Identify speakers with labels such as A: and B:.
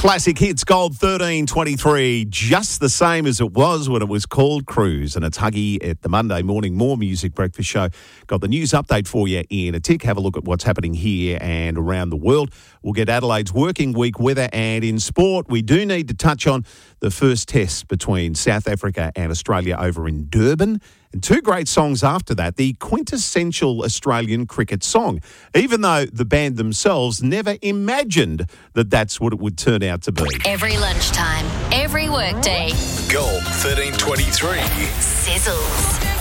A: Classic Hits Gold 1323, just the same as it was when it was called Cruise. And it's Huggy at the Monday morning More Music Breakfast Show. Got the news update for you in a tick. Have a look at what's happening here and around the world. We'll get Adelaide's working week weather, and in sport, we do need to touch on the first test between South Africa and Australia over in Durban. And two great songs after that, the quintessential Australian cricket song, even though the band themselves never imagined that that's what it would turn out to be.
B: Every lunchtime, every workday.
C: Gold 1323.
B: Sizzles.